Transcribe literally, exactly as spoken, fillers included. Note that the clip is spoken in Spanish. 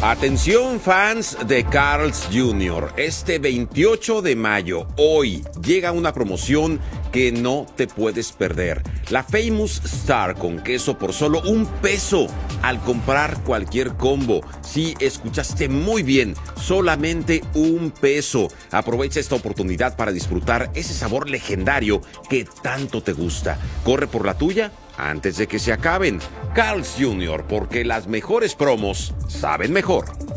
Atención fans de Carl's junior Este veintiocho de mayo, hoy, llega una promoción que no te puedes perder. La Famous Star con queso por solo un peso al comprar cualquier combo. Sí, escuchaste muy bien, solamente un peso. Aprovecha esta oportunidad para disfrutar ese sabor legendario que tanto te gusta. Corre por la tuya antes de que se acaben. Carl's junior, porque las mejores promos saben mejor.